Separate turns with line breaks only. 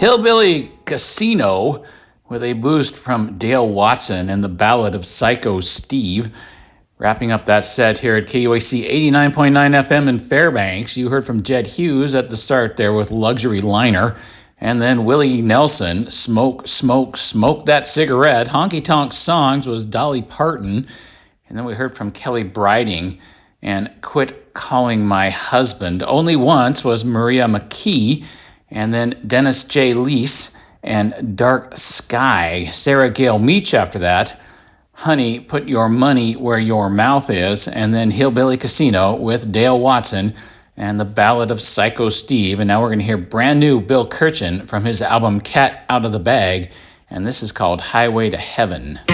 Hillbilly Casino with a boost from Dale Watson and the Ballad of Psycho Steve. Wrapping up that set here at KUAC 89.9 FM in Fairbanks, you heard from Jed Hughes at the start there with Luxury Liner. And then Willie Nelson, Smoke, Smoke, Smoke That Cigarette. Honky Tonk Songs was Dolly Parton. And then we heard from Kelly Briding and Quit Calling My Husband. Only Once was Maria McKee. And then Dennis J. Leese and Dark Sky. Sarah Gale Meach after that. Honey, Put Your Money Where Your Mouth Is. And then Hillbilly Casino with Dale Watson and the Ballad of Psycho Steve. And now we're going to hear brand new Bill Kirchen from his album Cat Out of the Bag. And this is called Highway to Heaven.